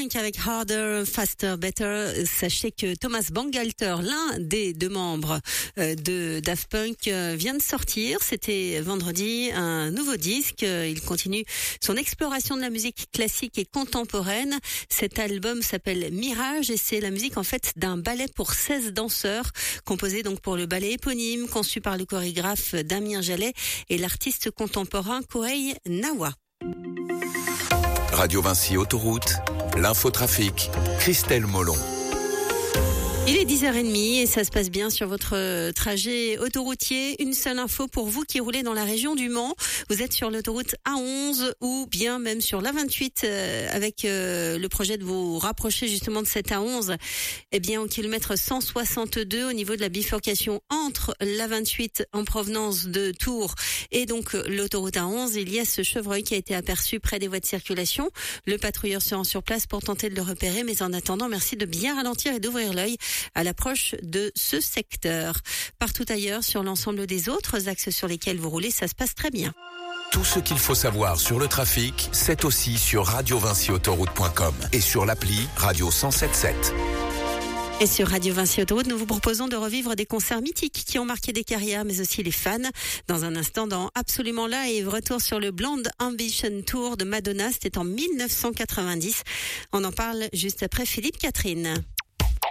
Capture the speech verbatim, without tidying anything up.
Punk avec Harder, Faster, Better. Sachez que Thomas Bangalter, l'un des deux membres de Daft Punk, vient de sortir. C'était vendredi, un nouveau disque. Il continue son exploration de la musique classique et contemporaine. Cet album s'appelle Mirage et c'est la musique en fait d'un ballet pour seize danseurs, composé donc pour le ballet éponyme, conçu par le chorégraphe Damien Jallet et l'artiste contemporain Kohei Nawa. Radio Vinci Autoroute, l'infotrafic, Christelle Molon. Il est dix heures trente et ça se passe bien sur votre trajet autoroutier. Une seule info pour vous qui roulez dans la région du Mans. Vous êtes sur l'autoroute A onze ou bien même sur l'A vingt-huit euh, avec euh, le projet de vous rapprocher justement de cette A onze. Eh bien, au kilomètre cent soixante-deux, au niveau de la bifurcation entre l'A vingt-huit en provenance de Tours et donc l'autoroute A onze, il y a ce chevreuil qui a été aperçu près des voies de circulation. Le patrouilleur se rend sur place pour tenter de le repérer, mais en attendant, merci de bien ralentir et d'ouvrir l'œil à l'approche de ce secteur. Partout ailleurs, sur l'ensemble des autres axes sur lesquels vous roulez, ça se passe très bien. Tout ce qu'il faut savoir sur le trafic, c'est aussi sur radio vinci autoroute point com et sur l'appli Radio cent sept sept. Et sur Radio Vinci Autoroute, nous vous proposons de revivre des concerts mythiques qui ont marqué des carrières, mais aussi les fans. Dans un instant, dans Absolument Live, retour sur le Blonde Ambition Tour de Madonna, c'était en mille neuf cent quatre-vingt-dix. On en parle juste après Philippe Catherine.